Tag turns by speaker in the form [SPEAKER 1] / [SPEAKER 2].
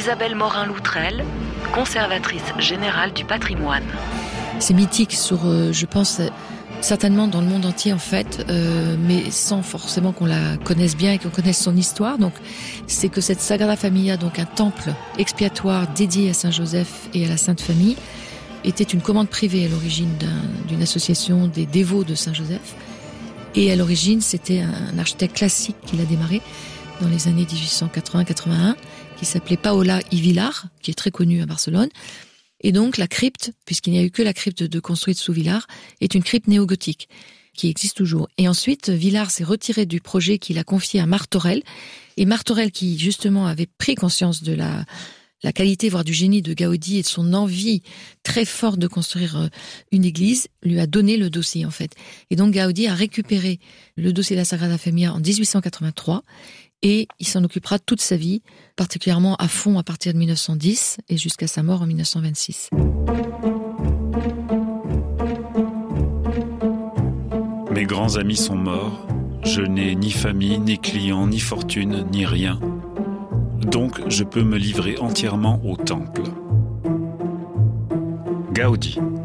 [SPEAKER 1] Isabelle Morin-Loutrel, conservatrice générale du patrimoine.
[SPEAKER 2] C'est mythique je pense, certainement dans le monde entier en fait, mais sans forcément qu'on la connaisse bien et qu'on connaisse son histoire. Donc, c'est que cette Sagrada Familia, donc un temple expiatoire dédié à Saint Joseph et à la Sainte Famille, était une commande privée à l'origine d'une association des dévots de Saint Joseph. Et à l'origine, c'était un architecte classique qui l'a démarré dans les années 1880-81, qui s'appelait Paola i Villar, qui est très connu à Barcelone. Et donc, la crypte, puisqu'il n'y a eu que la crypte de construite sous Villar, est une crypte néogothique, qui existe toujours. Et ensuite, Villar s'est retiré du projet qu'il a confié à Martorell. Et Martorell, qui justement avait pris conscience de la qualité, voire du génie de Gaudi et de son envie très forte de construire une église, lui a donné le dossier, en fait. Et donc, Gaudi a récupéré le dossier de la Sagrada Familia en 1883 et il s'en occupera toute sa vie, particulièrement à fond à partir de 1910 et jusqu'à sa mort en 1926.
[SPEAKER 3] Mes grands amis sont morts. Je n'ai ni famille, ni clients, ni fortune, ni rien. Donc, je peux me livrer entièrement au temple. Gaudi.